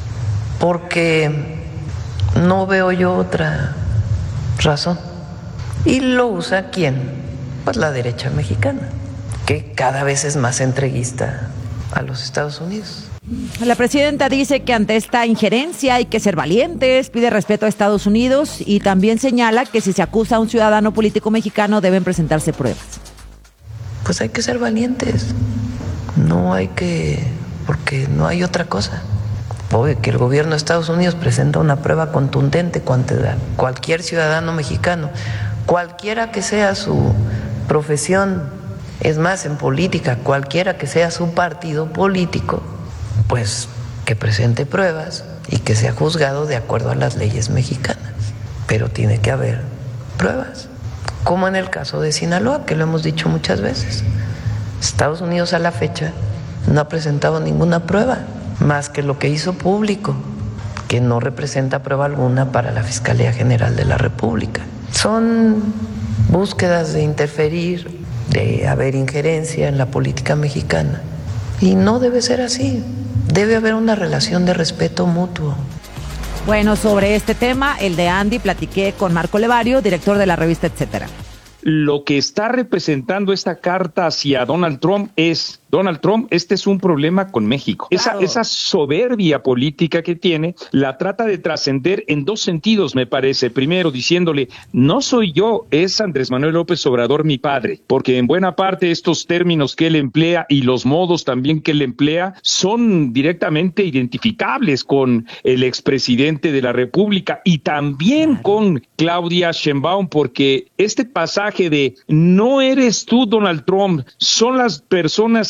porque no veo yo otra razón. ¿Y lo usa quién? Pues la derecha mexicana, que cada vez es más entreguista a los Estados Unidos. La presidenta dice que ante esta injerencia hay que ser valientes, pide respeto a Estados Unidos y también señala que si se acusa a un ciudadano político mexicano deben presentarse pruebas. Pues hay que ser valientes, no hay que, porque no hay otra cosa. Obvio que el gobierno de Estados Unidos presenta una prueba contundente contra cualquier ciudadano mexicano, cualquiera que sea su profesión, es más, en política, cualquiera que sea su partido político, pues que presente pruebas y que sea juzgado de acuerdo a las leyes mexicanas. Pero tiene que haber pruebas, como en el caso de Sinaloa, que lo hemos dicho muchas veces. Estados Unidos a la fecha no ha presentado ninguna prueba, más que lo que hizo público, que no representa prueba alguna para la Fiscalía General de la República. Son búsquedas de interferir, de haber injerencia en la política mexicana. Y no debe ser así. Debe haber una relación de respeto mutuo. Bueno, sobre este tema, el de Andy, platiqué con Marco Levario, director de la revista Etcétera. Lo que está representando esta carta hacia Donald Trump es, Donald Trump, este es un problema con México. Claro. Esa soberbia política que tiene, la trata de trascender en dos sentidos, me parece. Primero, diciéndole, no soy yo, es Andrés Manuel López Obrador mi padre, porque en buena parte estos términos que él emplea y los modos también que él emplea son directamente identificables con el expresidente de la República y también con Claudia Sheinbaum, porque este pasaje de no eres tú, Donald Trump, son las personas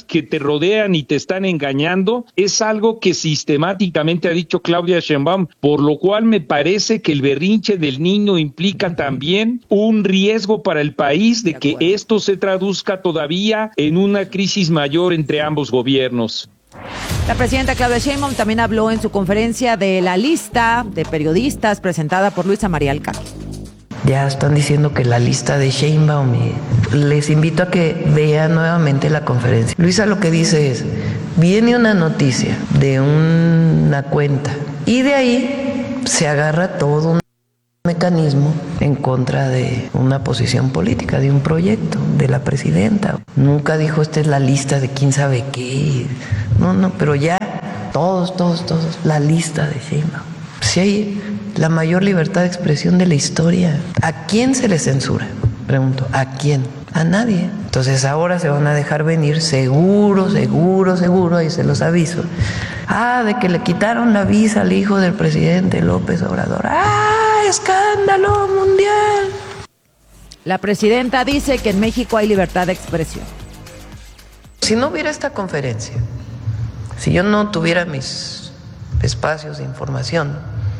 que te rodean y te están engañando, es algo que sistemáticamente ha dicho Claudia Sheinbaum, por lo cual me parece que el berrinche del niño implica también un riesgo para el país de que esto se traduzca todavía en una crisis mayor entre ambos gobiernos. La presidenta Claudia Sheinbaum también habló en su conferencia de la lista de periodistas presentada por Luisa María Alcalde. Ya están diciendo que la lista de Sheinbaum, les invito a que vean nuevamente la conferencia. Luisa lo que dice es, viene una noticia de una cuenta y de ahí se agarra todo un mecanismo en contra de una posición política, de un proyecto, de la presidenta. Nunca dijo esta es la lista de quién sabe qué. No, pero ya todos, la lista de Sheinbaum. Si hay la mayor libertad de expresión de la historia, ¿a quién se le censura? Pregunto, ¿a quién? A nadie. Entonces ahora se van a dejar venir seguro, ahí se los aviso. De que le quitaron la visa al hijo del presidente López Obrador. ¡Escándalo mundial! La presidenta dice que en México hay libertad de expresión. Si no hubiera esta conferencia, si yo no tuviera mis espacios de información,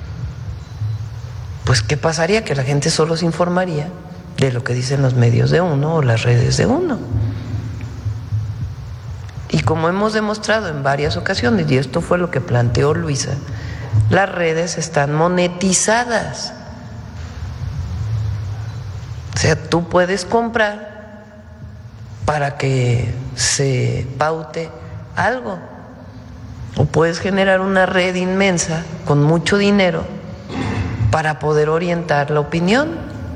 pues ¿qué pasaría? Que la gente solo se informaría de lo que dicen los medios de uno o las redes de uno. Y como hemos demostrado en varias ocasiones, y esto fue lo que planteó Luisa, las redes están monetizadas. O sea, tú puedes comprar para que se paute algo. O puedes generar una red inmensa con mucho dinero para poder orientar la opinión.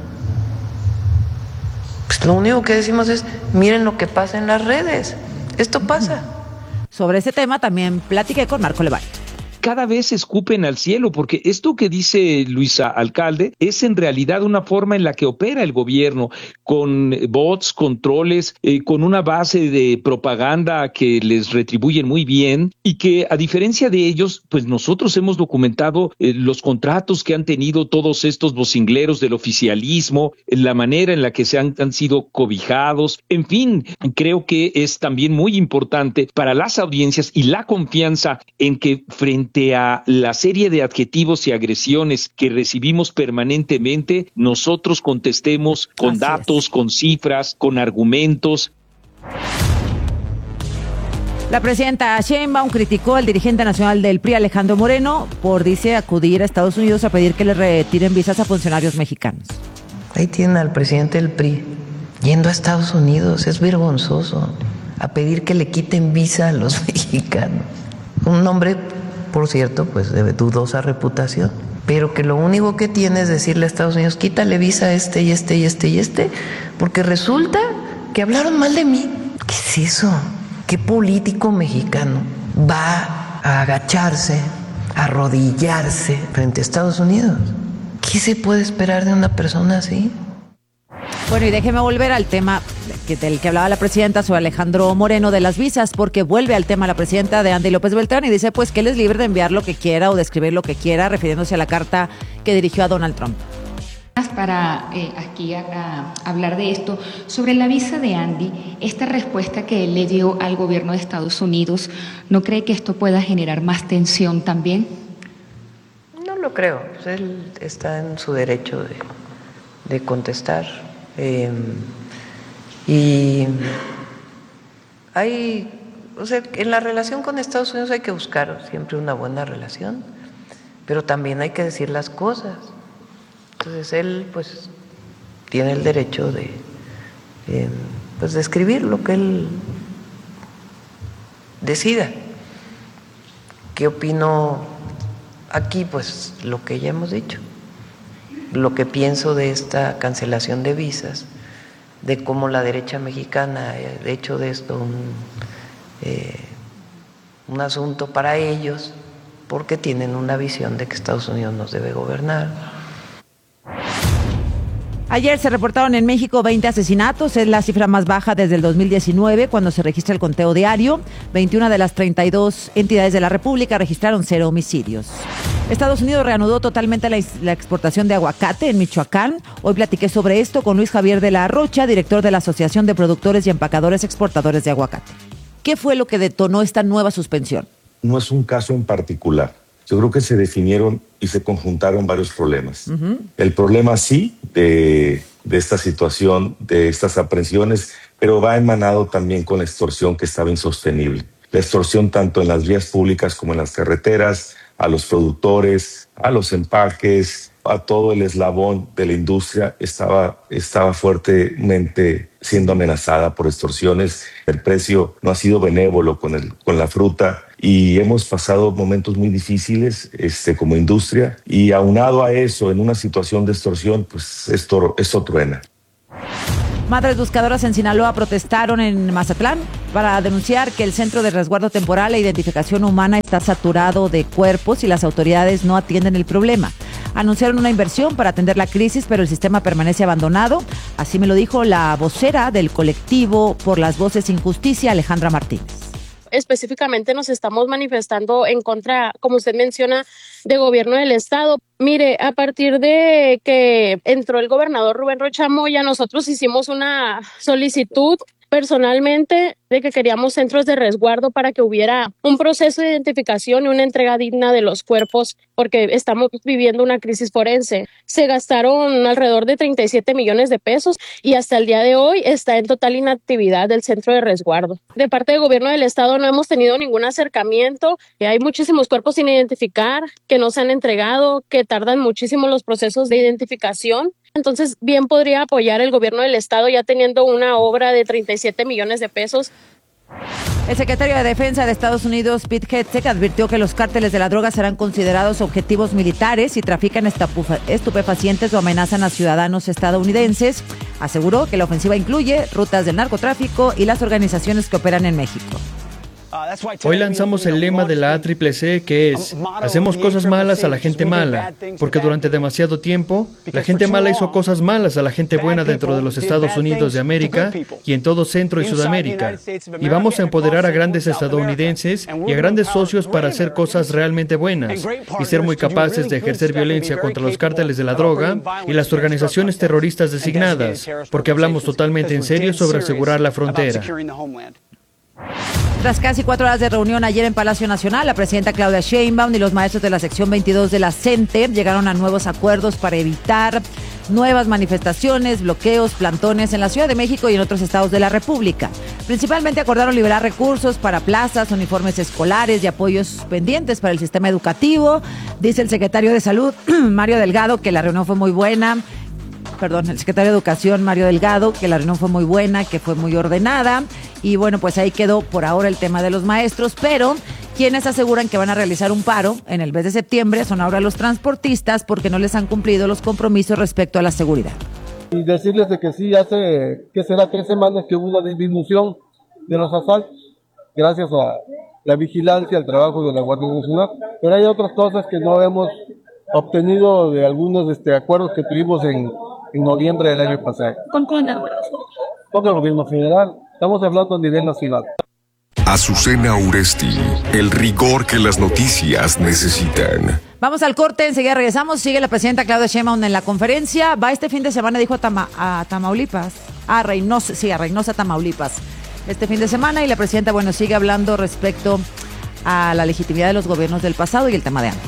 Pues lo único que decimos es, miren lo que pasa en las redes. Esto pasa. Sobre ese tema también platiqué con Marco Levari. Cada vez escupen al cielo, porque esto que dice Luisa Alcalde es en realidad una forma en la que opera el gobierno, con bots, controles, con una base de propaganda que les retribuyen muy bien y que a diferencia de ellos, pues nosotros hemos documentado los contratos que han tenido todos estos vocingleros del oficialismo, la manera en la que han sido cobijados, en fin, creo que es también muy importante para las audiencias y la confianza en que frente a la serie de adjetivos y agresiones que recibimos permanentemente, nosotros contestemos con datos, con cifras, con argumentos. La presidenta Sheinbaum criticó al dirigente nacional del PRI, Alejandro Moreno, por, dice, acudir a Estados Unidos a pedir que le retiren visas a funcionarios mexicanos. Ahí tienen al presidente del PRI yendo a Estados Unidos, es vergonzoso, a pedir que le quiten visa a los mexicanos. Un hombre, por cierto, pues de dudosa reputación, pero que lo único que tiene es decirle a Estados Unidos, quítale visa a este y este y este y este, porque resulta que hablaron mal de mí. ¿Qué es eso? ¿Qué político mexicano va a agacharse, a arrodillarse frente a Estados Unidos? ¿Qué se puede esperar de una persona así? Bueno, y déjeme volver al tema del que hablaba la presidenta sobre Alejandro Moreno de las visas, porque vuelve al tema la presidenta de Andy López Beltrán y dice pues que él es libre de enviar lo que quiera o de escribir lo que quiera, refiriéndose a la carta que dirigió a Donald Trump. Para aquí hablar de esto, sobre la visa de Andy, esta respuesta que él le dio al gobierno de Estados Unidos, ¿no cree que esto pueda generar más tensión también? No lo creo, pues él está en su derecho de contestar. Y hay, o sea, en la relación con Estados Unidos hay que buscar siempre una buena relación, pero también hay que decir las cosas. Entonces él pues tiene el derecho de escribir lo que él decida. ¿Qué opino aquí? Pues lo que ya hemos dicho, lo que pienso de esta cancelación de visas, de cómo la derecha mexicana ha hecho de esto un asunto para ellos, porque tienen una visión de que Estados Unidos nos debe gobernar. Ayer se reportaron en México 20 asesinatos, es la cifra más baja desde el 2019, cuando se registra el conteo diario. 21 de las 32 entidades de la República registraron 0 homicidios. Estados Unidos reanudó totalmente la exportación de aguacate en Michoacán. Hoy platiqué sobre esto con Luis Javier de la Rocha, director de la Asociación de Productores y Empacadores Exportadores de Aguacate. ¿Qué fue lo que detonó esta nueva suspensión? No es un caso en particular. Yo creo que se definieron y se conjuntaron varios problemas. Uh-huh. El problema sí de esta situación, de estas aprehensiones, pero va emanado también con la extorsión que estaba insostenible. La extorsión tanto en las vías públicas como en las carreteras, a los productores, a los empaques, a todo el eslabón de la industria estaba fuertemente siendo amenazada por extorsiones. El precio no ha sido benévolo con la fruta y hemos pasado momentos muy difíciles como industria, y aunado a eso, en una situación de extorsión, pues esto truena. Madres buscadoras en Sinaloa protestaron en Mazatlán para denunciar que el Centro de Resguardo Temporal e Identificación Humana está saturado de cuerpos y las autoridades no atienden el problema. Anunciaron una inversión para atender la crisis, pero el sistema permanece abandonado. Así me lo dijo la vocera del colectivo Por las Voces Sin Justicia, Alejandra Martínez. Específicamente nos estamos manifestando en contra, como usted menciona, de gobierno del estado. Mire, a partir de que entró el gobernador Rubén Rocha Moya, nosotros hicimos una solicitud personalmente de que queríamos centros de resguardo para que hubiera un proceso de identificación y una entrega digna de los cuerpos, porque estamos viviendo una crisis forense. Se gastaron alrededor de 37 millones de pesos y hasta el día de hoy está en total inactividad el centro de resguardo. De parte del gobierno del estado no hemos tenido ningún acercamiento. Hay muchísimos cuerpos sin identificar que no se han entregado, que tardan muchísimo los procesos de identificación. Entonces, bien podría apoyar el gobierno del estado ya teniendo una obra de 37 millones de pesos. El secretario de Defensa de Estados Unidos, Pete Hegseth, advirtió que los cárteles de la droga serán considerados objetivos militares si trafican estupefacientes o amenazan a ciudadanos estadounidenses. Aseguró que la ofensiva incluye rutas del narcotráfico y las organizaciones que operan en México. Hoy lanzamos el lema de la ACCC, que es: hacemos cosas malas a la gente mala, porque durante demasiado tiempo la gente mala hizo cosas malas a la gente buena dentro de los Estados Unidos de América y en todo Centro y Sudamérica. Y vamos a empoderar a grandes estadounidenses y a grandes socios para hacer cosas realmente buenas y ser muy capaces de ejercer violencia contra los cárteles de la droga y las organizaciones terroristas designadas, porque hablamos totalmente en serio sobre asegurar la frontera. Tras casi 4 horas de reunión ayer en Palacio Nacional, la presidenta Claudia Sheinbaum y los maestros de la sección 22 de la CENTE llegaron a nuevos acuerdos para evitar nuevas manifestaciones, bloqueos, plantones en la Ciudad de México y en otros estados de la República. Principalmente acordaron liberar recursos para plazas, uniformes escolares y apoyos pendientes para el sistema educativo. Dice el secretario de Salud, Mario Delgado, que la reunión fue muy buena. El secretario de Educación, Mario Delgado, que la reunión fue muy buena, que fue muy ordenada. Y bueno, pues ahí quedó por ahora el tema de los maestros, pero quienes aseguran que van a realizar un paro en el mes de septiembre son ahora los transportistas, porque no les han cumplido los compromisos respecto a la seguridad. Y decirles de que sí, hace, que será 3 semanas que hubo una disminución de los asaltos, gracias a la vigilancia, al trabajo de la Guardia Nacional, pero hay otras cosas que no hemos obtenido de algunos acuerdos que tuvimos en noviembre del año pasado. ¿Con el gobierno federal? Estamos hablando a nivel nacional. Azucena Uresti, el rigor que las noticias necesitan. Vamos al corte, enseguida regresamos. Sigue la presidenta Claudia Sheinbaum en la conferencia. Va este fin de semana, dijo a Tamaulipas. A Reynosa, Tamaulipas. Este fin de semana, y la presidenta, sigue hablando respecto a la legitimidad de los gobiernos del pasado y el tema de Andy.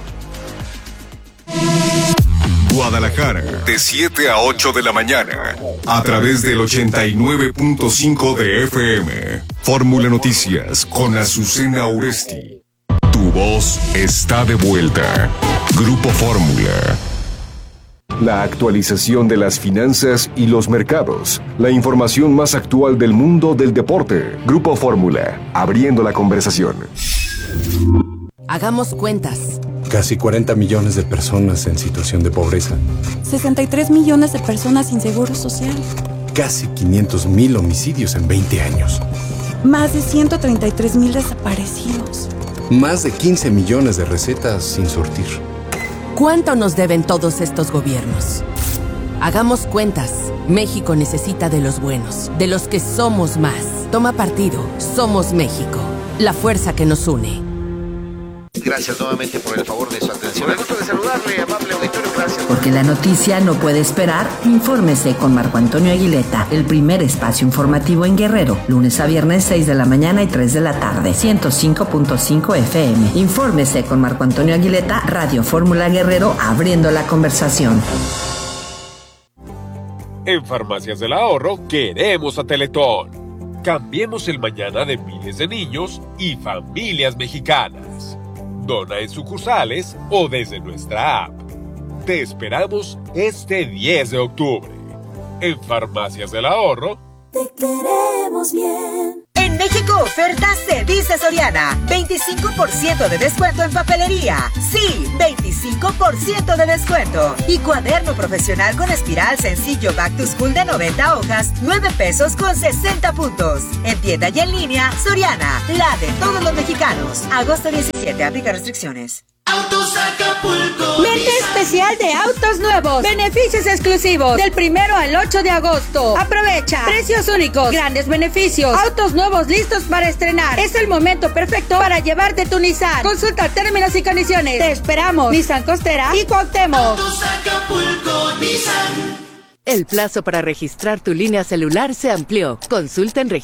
Guadalajara, de 7 a 8 de la mañana, a través del 89.5 de FM. Fórmula Noticias con Azucena Uresti. Tu voz está de vuelta. Grupo Fórmula. La actualización de las finanzas y los mercados. La información más actual del mundo del deporte. Grupo Fórmula, abriendo la conversación. Hagamos cuentas. Casi 40 millones de personas en situación de pobreza. 63 millones de personas sin seguro social. Casi 500,000 homicidios en 20 años. Más de 133,000 desaparecidos. Más de 15 millones de recetas sin surtir. ¿Cuánto nos deben todos estos gobiernos? Hagamos cuentas. México necesita de los buenos, de los que somos más. Toma partido. Somos México. La fuerza que nos une. Gracias nuevamente por el favor de su atención. Me gusto de saludarle, amable auditorio. Gracias. Porque la noticia no puede esperar, infórmese con Marco Antonio Aguileta, el primer espacio informativo en Guerrero, lunes a viernes 6 de la mañana y 3 de la tarde, 105.5 FM. Infórmese con Marco Antonio Aguileta, Radio Fórmula Guerrero, abriendo la conversación. En Farmacias del Ahorro queremos a Teletón. Cambiemos el mañana de miles de niños y familias mexicanas. Dona en sucursales o desde nuestra app. Te esperamos este 10 de octubre. En Farmacias del Ahorro. Te queremos bien. En México ofertas se dice Soriana. 25% de descuento en papelería. Sí, 25% de descuento. Y cuaderno profesional con espiral sencillo Back to School de 90 hojas, 9 pesos con 60 puntos. En tienda y en línea, Soriana, la de todos los mexicanos. Agosto 17, aplica restricciones. Autos Acapulco. Mente especial de autos nuevos. Beneficios exclusivos del 1 al 8 de agosto. Aprovecha. Precios únicos. Grandes beneficios. Autos nuevos listos para estrenar. Es el momento perfecto para llevarte tu Nissan. Consulta términos y condiciones. Te esperamos. Nissan Costera y Cuauhtémoc. Autos Acapulco, Nissan. El plazo para registrar tu línea celular se amplió. Consulta en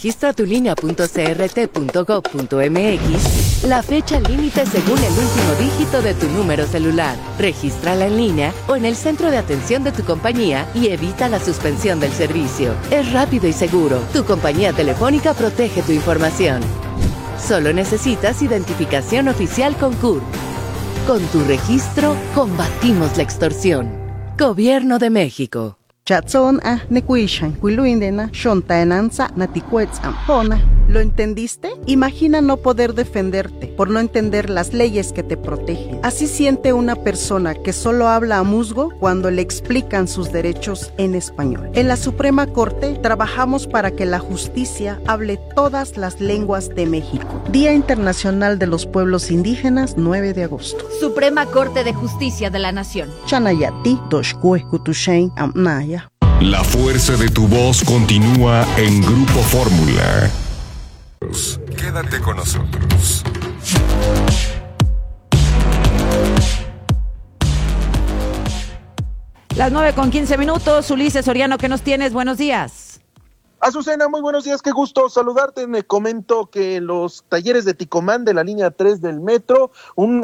registratulinea.crt.gov.mx la fecha límite según el último dígito de tu número celular. Regístrala en línea o en el centro de atención de tu compañía y evita la suspensión del servicio. Es rápido y seguro. Tu compañía telefónica protege tu información. Solo necesitas identificación oficial con CURP. Con tu registro, combatimos la extorsión. Gobierno de México. ¿Lo entendiste? Imagina no poder defenderte por no entender las leyes que te protegen. Así siente una persona que solo habla a musgo cuando le explican sus derechos en español. En la Suprema Corte trabajamos para que la justicia hable todas las lenguas de México. Día Internacional de los Pueblos Indígenas, 9 de agosto. Suprema Corte de Justicia de la Nación. Chanayati, Toshkue, Kutushain, Amnaya. La fuerza de tu voz continúa en Grupo Fórmula. Quédate con nosotros. Las 9:15. Ulises Soriano, ¿qué nos tienes? Buenos días. Azucena, muy buenos días, qué gusto saludarte. Me comento que los talleres de Ticomán de la línea 3 del metro, un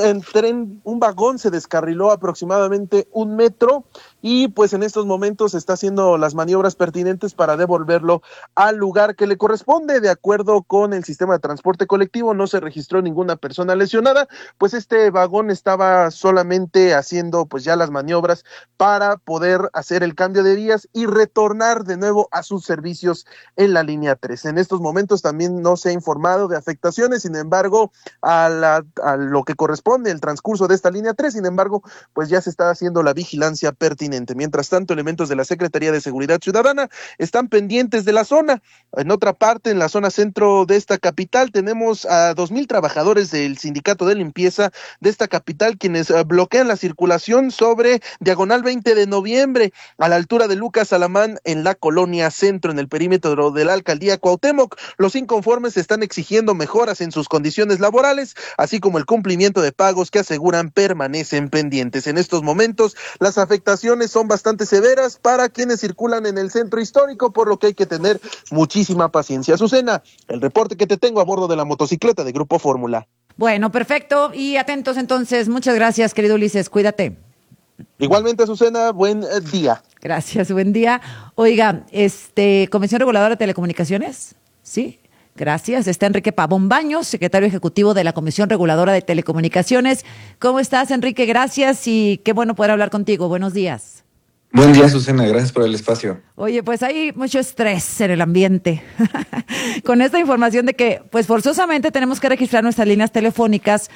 vagón se descarriló aproximadamente 1 metro y pues en estos momentos está haciendo las maniobras pertinentes para devolverlo al lugar que le corresponde. De acuerdo con el sistema de transporte colectivo, no se registró ninguna persona lesionada, pues este vagón estaba solamente haciendo pues ya las maniobras para poder hacer el cambio de vías y retornar de nuevo a sus servicios en la línea 3. En estos momentos también no se ha informado de afectaciones, sin embargo, a lo que corresponde el transcurso de esta línea 3, sin embargo, pues ya se está haciendo la vigilancia pertinente. Mientras tanto, elementos de la Secretaría de Seguridad Ciudadana están pendientes de la zona. En otra parte, en la zona centro de esta capital, tenemos a 2,000 trabajadores del Sindicato de Limpieza de esta capital, quienes bloquean la circulación sobre Diagonal 20 de Noviembre, a la altura de Lucas Alamán, en la Colonia Centro, en el perímetro de la alcaldía Cuauhtémoc. Los inconformes están exigiendo mejoras en sus condiciones laborales, así como el cumplimiento de pagos que aseguran permanecen pendientes. En estos momentos, las afectaciones son bastante severas para quienes circulan en el centro histórico, por lo que hay que tener muchísima paciencia. Azucena, el reporte que te tengo a bordo de la motocicleta de Grupo Fórmula. Bueno, perfecto. Y atentos entonces. Muchas gracias, querido Ulises. Cuídate. Igualmente, Azucena, buen día. Gracias, buen día. Oiga, Comisión Reguladora de Telecomunicaciones, ¿sí? Gracias. Está Enrique Pavón Baños, secretario ejecutivo de la Comisión Reguladora de Telecomunicaciones. ¿Cómo estás, Enrique? Gracias y qué bueno poder hablar contigo. Buenos días. Buen día, Azucena. Gracias por el espacio. Oye, pues hay mucho estrés en el ambiente con esta información de que, pues forzosamente tenemos que registrar nuestras líneas telefónicas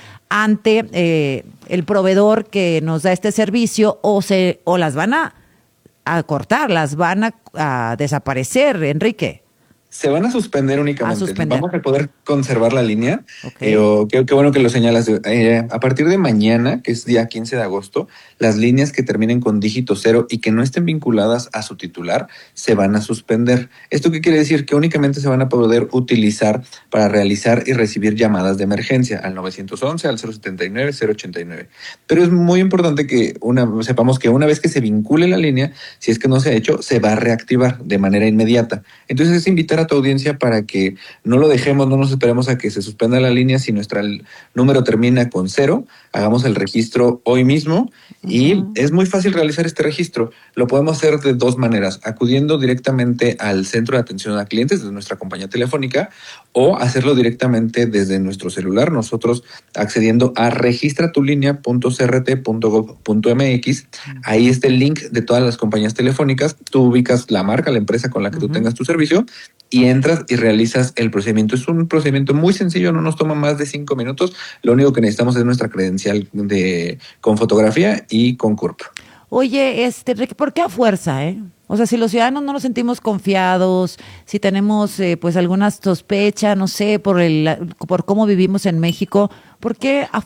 ante el proveedor que nos da este servicio o las van a cortar, las van a desaparecer, Enrique. Se van a suspender únicamente. Vamos a poder conservar la línea. Okay. Qué bueno que lo señalas. A partir de mañana, que es día 15 de agosto, las líneas que terminen con dígito 0 y que no estén vinculadas a su titular se van a suspender. ¿Esto qué quiere decir? Que únicamente se van a poder utilizar para realizar y recibir llamadas de emergencia al 911, al 079, 089. Pero es muy importante que sepamos que una vez que se vincule la línea, si es que no se ha hecho, se va a reactivar de manera inmediata. Entonces es invitar a tu audiencia para que no lo dejemos, no nos esperemos a que se suspenda la línea. Si nuestro número termina con 0, hagamos el registro hoy mismo y es muy fácil realizar este registro. Lo podemos hacer de dos maneras, acudiendo directamente al centro de atención a clientes de nuestra compañía telefónica o hacerlo directamente desde nuestro celular, nosotros accediendo a registratulinea.crt.gov.mx. Ahí está el link de todas las compañías telefónicas, tú ubicas la marca, la empresa con la que tú tengas tu servicio y entras y realizas el procedimiento. Es un procedimiento muy sencillo, no nos toma más de 5 minutos. Lo único que necesitamos es nuestra credencial con fotografía y con CURP. Oye, ¿por qué a fuerza, O sea, si los ciudadanos no nos sentimos confiados, si tenemos pues alguna sospecha, no sé, por cómo vivimos en México, ¿por qué a